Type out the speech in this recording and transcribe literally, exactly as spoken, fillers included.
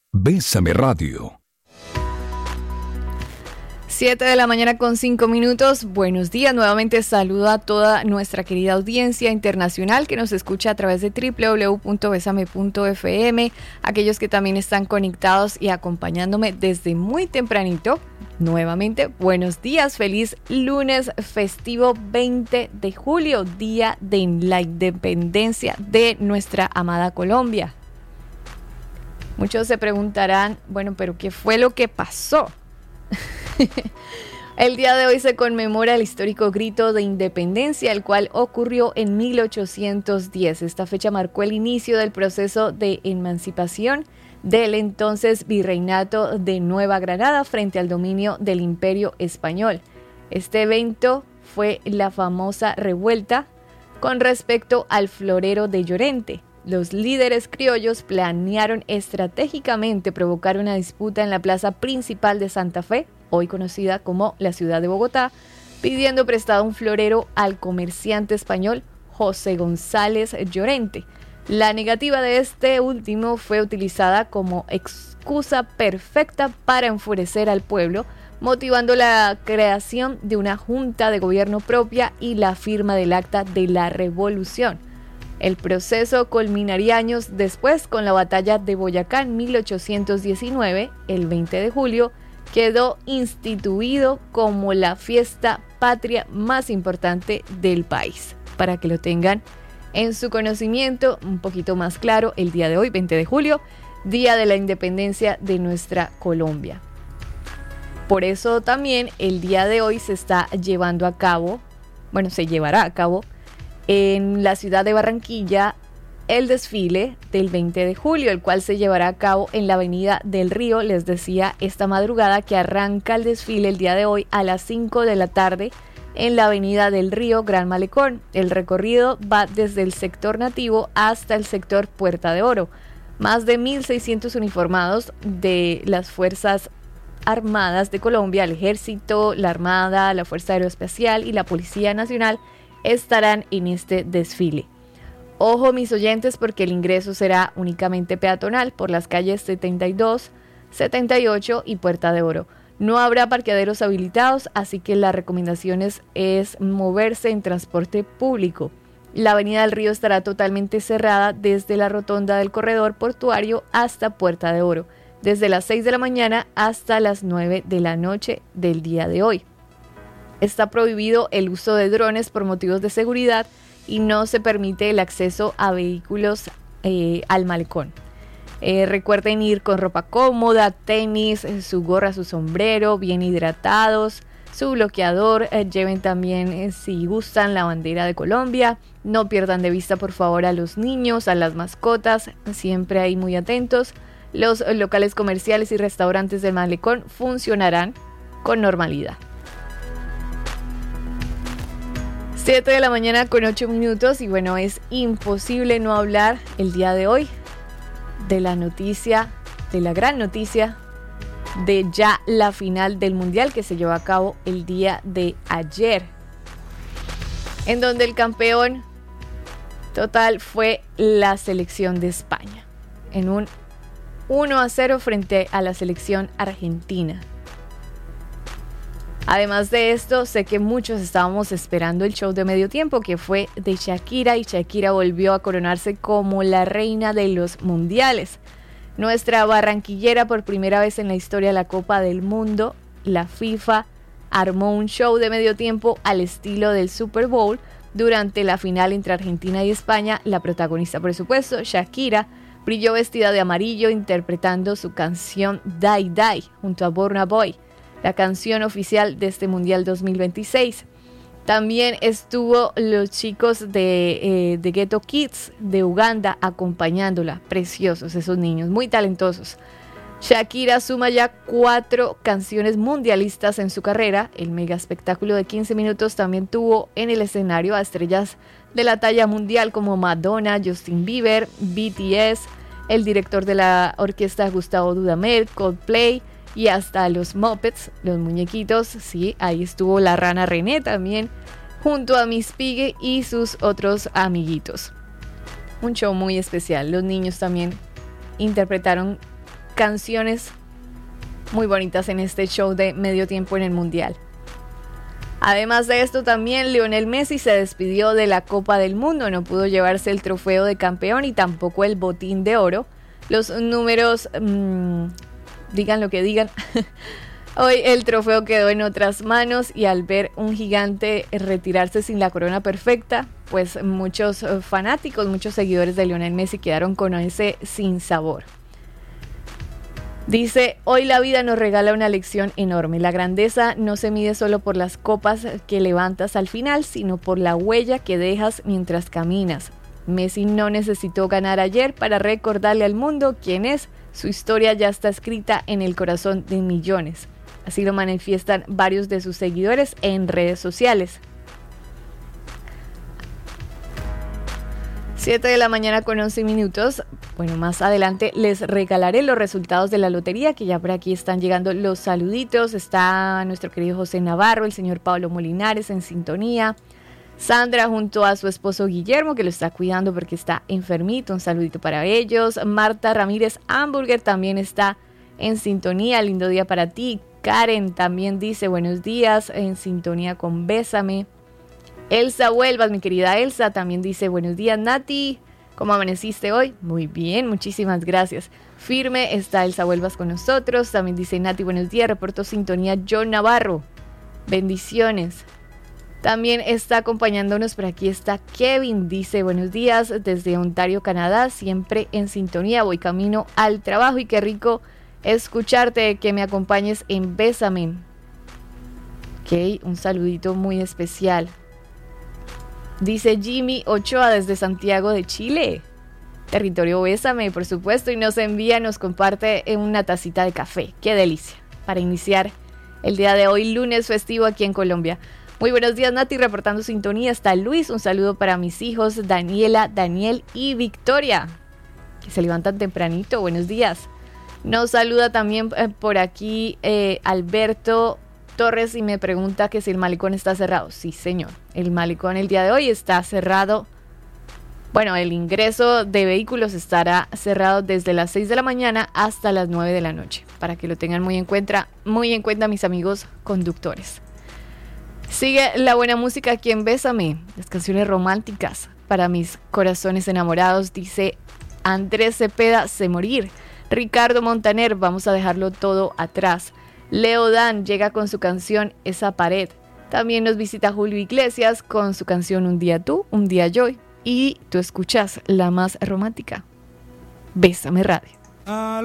Bésame Radio. Siete de la mañana con cinco minutos. Buenos días. Nuevamente saludo a toda nuestra querida audiencia internacional que nos escucha a través de doble u doble u doble u punto besame punto efe eme. Aquellos que también están conectados y acompañándome desde muy tempranito. Nuevamente, buenos días. Feliz lunes festivo veinte de julio, día de la independencia de nuestra amada Colombia. Muchos se preguntarán, bueno, pero ¿qué fue lo que pasó? El día de hoy se conmemora el histórico grito de independencia, el cual ocurrió en mil ochocientos diez. Esta fecha marcó el inicio del proceso de emancipación del entonces virreinato de Nueva Granada frente al dominio del Imperio Español. Este evento fue la famosa revuelta con respecto al florero de Llorente. Los líderes criollos planearon estratégicamente provocar una disputa en la plaza principal de Santa Fe, hoy conocida como la ciudad de Bogotá, pidiendo prestado un florero al comerciante español José González Llorente. La negativa de este último fue utilizada como excusa perfecta para enfurecer al pueblo, motivando la creación de una junta de gobierno propia y la firma del acta de la revolución. El proceso culminaría años después con la batalla de Boyacá en mil ochocientos diecinueve. El veinte de julio quedó instituido como la fiesta patria más importante del país. Para que lo tengan en su conocimiento un poquito más claro, el día de hoy, veinte de julio, día de la independencia de nuestra Colombia. Por eso también el día de hoy se está llevando a cabo, bueno, se llevará a cabo en la ciudad de Barranquilla el desfile del veinte de julio, el cual se llevará a cabo en la Avenida del Río. Les decía esta madrugada que arranca el desfile el día de hoy a las cinco de la tarde en la Avenida del Río, Gran Malecón. El recorrido va desde el sector nativo hasta el sector Puerta de Oro. Más de mil seiscientos uniformados de las Fuerzas Armadas de Colombia, el Ejército, la Armada, la Fuerza Aeroespacial y la Policía Nacional estarán en este desfile. Ojo, mis oyentes, porque el ingreso será únicamente peatonal por las calles setenta y dos, setenta y ocho y Puerta de Oro. No habrá parqueaderos habilitados, así que la recomendación es, es moverse en transporte público. La Avenida del Río estará totalmente cerrada desde la rotonda del corredor portuario hasta Puerta de Oro, desde las seis de la mañana hasta las nueve de la noche del día de hoy. Está prohibido el uso de drones por motivos de seguridad y no se permite el acceso a vehículos eh, al malecón. Eh, recuerden ir con ropa cómoda, tenis, su gorra, su sombrero, bien hidratados, su bloqueador. Eh, lleven también, eh, si gustan, la bandera de Colombia. No pierdan de vista, por favor, a los niños, a las mascotas. Siempre ahí muy atentos. Los locales comerciales y restaurantes del malecón funcionarán con normalidad. siete de la mañana con ocho minutos y bueno, es imposible no hablar el día de hoy de la noticia, de la gran noticia de ya la final del Mundial que se llevó a cabo el día de ayer, en donde el campeón total fue la selección de España, en un uno a cero frente a la selección argentina. Además de esto, sé que muchos estábamos esperando el show de medio tiempo que fue de Shakira y Shakira volvió a coronarse como la reina de los mundiales. Nuestra barranquillera, por primera vez en la historia de la Copa del Mundo, la FIFA armó un show de medio tiempo al estilo del Super Bowl durante la final entre Argentina y España. La protagonista, por supuesto, Shakira, brilló vestida de amarillo interpretando su canción Die Die junto a Burna Boy, la canción oficial de este Mundial dos mil veintiséis. También estuvo los chicos de, eh, de Ghetto Kids de Uganda acompañándola. Preciosos esos niños, muy talentosos. Shakira suma ya cuatro canciones mundialistas en su carrera. El mega espectáculo de quince minutos también tuvo en el escenario a estrellas de la talla mundial como Madonna, Justin Bieber, B T S, el director de la orquesta Gustavo Dudamel, Coldplay, y hasta los Muppets, los muñequitos. Sí, ahí estuvo la rana René también, junto a Miss Piggy y sus otros amiguitos. Un show muy especial. Los niños también interpretaron canciones muy bonitas en este show de medio tiempo en el Mundial. Además de esto, también Lionel Messi se despidió de la Copa del Mundo. No pudo llevarse el trofeo de campeón y tampoco el botín de oro. Los números, mmm, digan lo que digan. Hoy el trofeo quedó en otras manos y al ver un gigante retirarse sin la corona perfecta, pues muchos fanáticos, muchos seguidores de Lionel Messi quedaron con ese sinsabor. Dice, hoy la vida nos regala una lección enorme. La grandeza no se mide solo por las copas que levantas al final, sino por la huella que dejas mientras caminas. Messi no necesitó ganar ayer para recordarle al mundo quién es. Su historia ya está escrita en el corazón de millones. Así lo manifiestan varios de sus seguidores en redes sociales. siete de la mañana con once minutos. Bueno, más adelante les regalaré los resultados de la lotería, que ya por aquí están llegando los saluditos. Está nuestro querido José Navarro, el señor Pablo Molinares en sintonía. Sandra junto a su esposo Guillermo, que lo está cuidando porque está enfermito. Un saludito para ellos. Marta Ramírez Hamburger también está en sintonía. Lindo día para ti. Karen también dice buenos días, en sintonía con Bésame. Elsa Huelvas, mi querida Elsa, también dice buenos días, Nati. ¿Cómo amaneciste hoy? Muy bien, muchísimas gracias. Firme está Elsa Huelvas con nosotros. También dice Nati, buenos días. Reporto sintonía John Navarro. Bendiciones. También está acompañándonos por aquí está Kevin. Dice buenos días desde Ontario, Canadá. Siempre en sintonía. Voy camino al trabajo y qué rico escucharte, que me acompañes en Bésame. Ok, un saludito muy especial. Dice Jimmy Ochoa desde Santiago de Chile. Territorio Bésame, por supuesto, y nos envía, nos comparte una tacita de café. ¡Qué delicia! Para iniciar el día de hoy, lunes festivo aquí en Colombia. Muy buenos días, Nati, reportando sintonía. Está Luis, un saludo para mis hijos, Daniela, Daniel y Victoria, que se levantan tempranito. Buenos días. Nos saluda también eh, por aquí eh, Alberto Torres y me pregunta que si el malecón está cerrado. Sí, señor. El malecón el día de hoy está cerrado. Bueno, el ingreso de vehículos estará cerrado desde las seis de la mañana hasta las nueve de la noche, para que lo tengan muy en cuenta, muy en cuenta mis amigos conductores. Sigue la buena música aquí en Bésame, las canciones románticas para mis corazones enamorados, dice Andrés Cepeda, sé morir. Ricardo Montaner, vamos a dejarlo todo atrás. Leo Dan llega con su canción Esa pared. También nos visita Julio Iglesias con su canción Un día tú, un día yo. Y tú escuchas la más romántica, Bésame Radio.